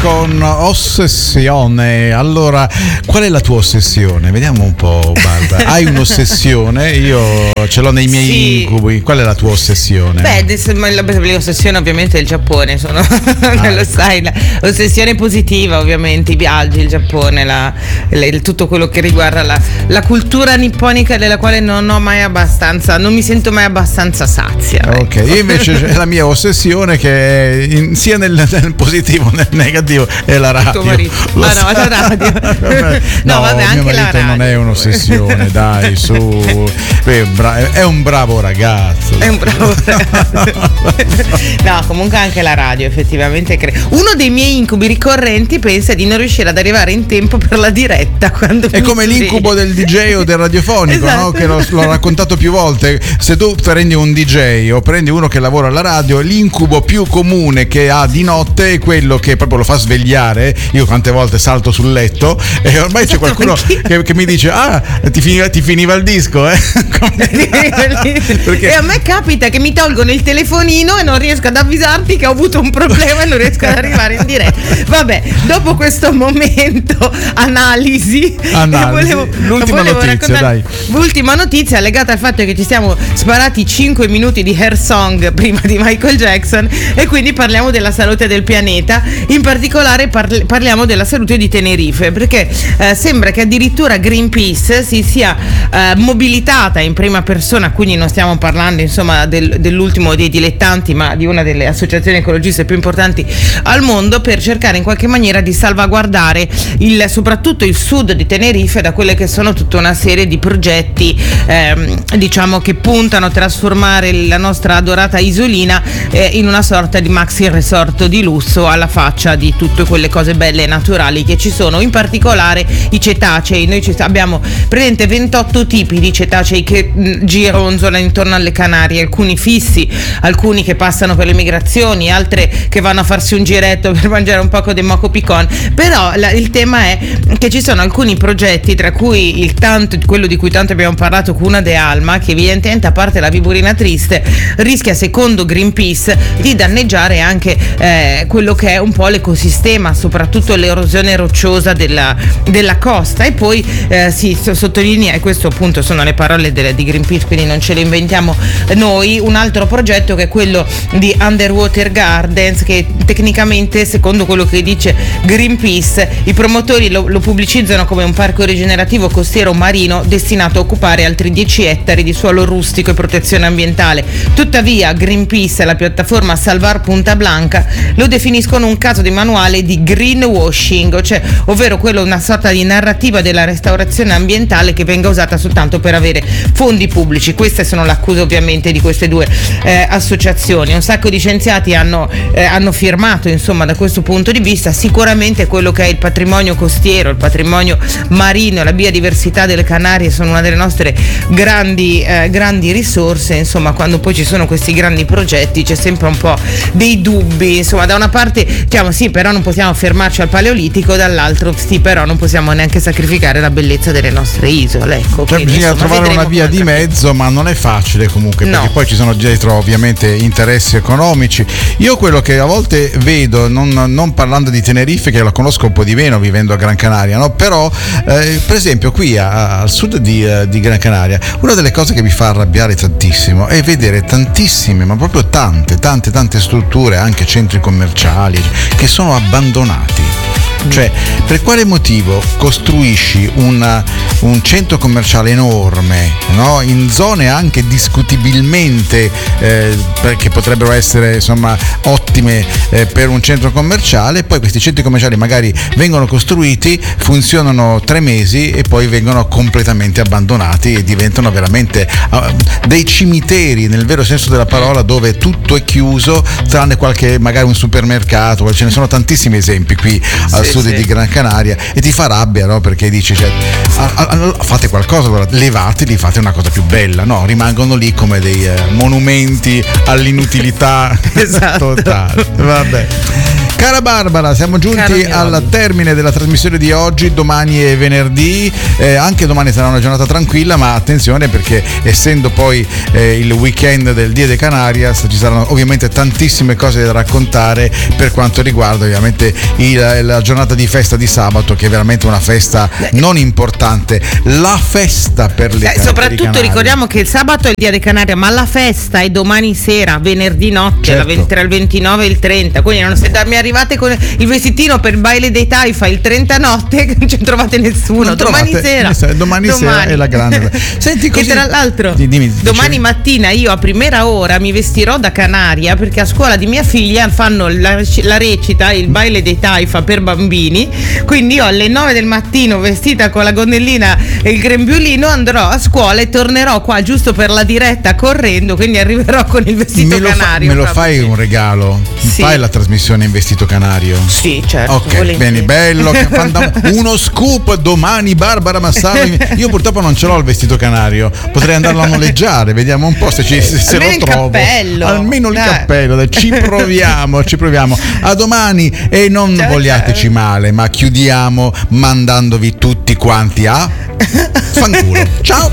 con Ossessione. Allora, qual è la tua ossessione? Vediamo un po', Barbara. Hai un'ossessione? Io ce l'ho nei miei incubi. Qual è la tua ossessione? L'ossessione ovviamente è il Giappone, lo sai, l'ossessione positiva ovviamente, i viaggi, il Giappone, tutto quello che riguarda la cultura nipponica, della quale non mi sento mai abbastanza sazia. Ok, io invece la mia ossessione, che è sia nel positivo che nel negativo, è la radio. La radio. No, vabbè, anche la radio. Non è un'ossessione, dai, su. È un bravo ragazzo. È un bravo ragazzo. No, comunque anche la radio effettivamente uno dei miei incubi ricorrenti pensa di non riuscire ad arrivare in tempo per la diretta quando è come l'incubo del DJ o del radiofonico, esatto. No? Che l'ho raccontato più volte. Se tu prendi un DJ o prendi uno che lavora alla radio, l'incubo più comune che ha di notte è quello che proprio lo fa svegliare. Io quante volte salto sul letto e ormai c'è qualcuno che mi dice: ti finiva il disco, Perché... E a me capita che mi tolgono il telefonino e non riesco ad avvisarti che ho avuto un problema e non riesco ad arrivare in diretta. Vabbè, dopo questo momento analisi. L'ultima notizia, dai. L'ultima notizia legata al fatto che ci siamo sparati 5 minuti di Hair Song prima di Michael Jackson, e quindi parliamo della salute del pianeta. In particolare parliamo della salute di Tenerife, perché sembra che addirittura Greenpeace si sia mobilitata in prima persona, quindi non stiamo parlando insomma dell'ultimo dei dilettanti, ma di una delle associazioni ecologiste più importanti al mondo, per cercare in qualche maniera di salvaguardare soprattutto il sud di Tenerife da quelle che sono tutta una serie di progetti diciamo che puntano a trasformare la nostra adorata isolina in una sorta di maxi resort di lusso, alla faccia di tutte quelle cose belle e naturali che ci sono, in particolare i cetacei. Noi abbiamo presente 28 tipi di cetacei che gironzolano intorno alle Canarie, alcuni fissi, alcuni che passano per le migrazioni, altre che vanno a farsi un giretto per mangiare un poco di moco picon. Però il tema è che ci sono alcuni progetti, tra cui quello di cui tanto abbiamo parlato, Cuna de Alma, che evidentemente, a parte la viburina triste, rischia, secondo Greenpeace, di danneggiare anche quello che è un po' l'ecosistema, soprattutto l'erosione rocciosa della costa. E poi si sottolinea, e questo appunto sono le parole di Greenpeace, quindi non ce le inventiamo noi, un altro progetto che è quello di Underwater Gardens, che tecnicamente, secondo quello che dice Greenpeace, i promotori lo pubblicizzano come un parco rigenerativo costiero marino destinato a occupare altri 10 ettari di suolo rustico e protezione ambientale. Tuttavia Greenpeace e la piattaforma Salvar Punta Blanca lo definiscono un caso di manuale di greenwashing, ovvero una sorta di narrativa della restaurazione ambientale che venga usata soltanto per avere fondi pubblici. Queste sono l'accusa ovviamente di queste due associazioni. Un sacco di scienziati hanno firmato, insomma, da questo punto di vista. Sicuramente quello che è il patrimonio costiero, il patrimonio marino, la biodiversità delle Canarie sono una delle nostre grandi risorse. Insomma, quando poi ci sono questi grandi progetti c'è sempre un po' dei dubbi. Insomma, da una parte diciamo sì, però non possiamo fermarci al Paleolitico, dall'altro sì, però non possiamo neanche sacrificare la bellezza delle nostre isole. Ecco, bisogna trovare una via di mezzo, ma non è facile comunque, perché poi ci sono dietro ovviamente interessi economici. Io quello che a volte vedo, non parlando di Tenerife, che la conosco un po' di meno vivendo a Gran Canaria, no? Però per esempio qui al sud di Gran Canaria, una delle cose che mi fa arrabbiare tantissimo è vedere tantissime, ma proprio tante strutture, anche centri commerciali, che sono abbandonati. Cioè, per quale motivo costruisci un centro commerciale enorme, no? In zone anche discutibilmente perché potrebbero essere insomma ottime per un centro commerciale, poi questi centri commerciali magari vengono costruiti, funzionano 3 mesi e poi vengono completamente abbandonati e diventano veramente dei cimiteri nel vero senso della parola, dove tutto è chiuso tranne qualche, magari un supermercato. Ce ne sono tantissimi esempi qui al sud di Gran Canaria, e ti fa rabbia, no? Perché dici, fate qualcosa, allora levateli, fate una cosa più bella. No, rimangono lì come dei monumenti all'inutilità. Esatto. Totale. Vabbè. Cara Barbara, siamo giunti al termine della trasmissione di oggi. Domani è venerdì, anche domani sarà una giornata tranquilla, ma attenzione perché essendo poi il weekend del Dia de Canarias ci saranno ovviamente tantissime cose da raccontare per quanto riguarda ovviamente la giornata di festa di sabato, che è veramente una festa non importante, la festa per le soprattutto ricordiamo che il sabato è il Dia de Canaria, ma la festa è domani sera, venerdì notte, certo. Tra il 29 e il 30, quindi se mi arrivate con il vestitino per il baile dei Taifa il 30 notte non ci trovate nessuno, domani sera è la grande. Senti, così, che tra l'altro domani mattina io a primera ora mi vestirò da canaria, perché a scuola di mia figlia fanno la recita, il baile dei Taifa per bambini, quindi io alle 9 del mattino vestita con la gonnellina e il grembiulino andrò a scuola e tornerò qua giusto per la diretta correndo, quindi arriverò con il vestito canario. Me lo fai un regalo? Sì. Fai la trasmissione in vestito canario? Sì, certo. Ok, bene, bello. Uno scoop domani, Barbara Massaro. Io purtroppo non ce l'ho il vestito canario, potrei andarlo a noleggiare, vediamo un po' se lo trovo. Cappello. Almeno il cappello, dai, ci proviamo. A domani e non vogliateci male, ma chiudiamo mandandovi tutti quanti a fanculo. Ciao.